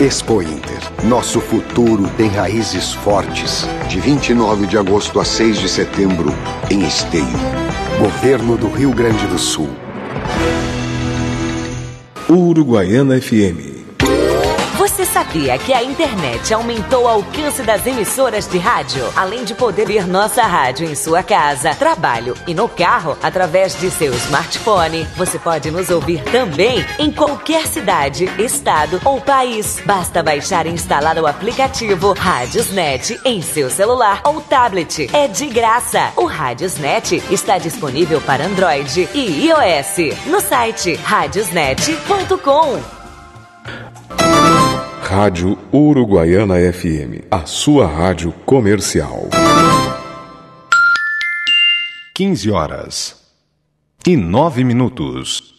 Expo Inter. Nosso futuro tem raízes fortes. De 29 de agosto a 6 de setembro, em Esteio. Governo do Rio Grande do Sul. Uruguaiana FM. Você sabia que a internet aumentou o alcance das emissoras de rádio? Além de poder ver nossa rádio em sua casa, trabalho e no carro, através de seu smartphone, você pode nos ouvir também em qualquer cidade, estado ou país. Basta baixar e instalar o aplicativo Radiosnet em seu celular ou tablet. É de graça. O Radiosnet está disponível para Android e iOS no site radiosnet.com. Rádio Uruguaiana FM, a sua rádio comercial. 15 horas e 9 minutos.